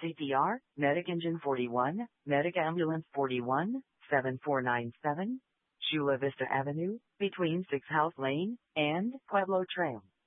CPR, Medic Engine 41, Medic Ambulance 41, 7497, Chula Vista Avenue, between 6 House Lane and Pueblo Trail.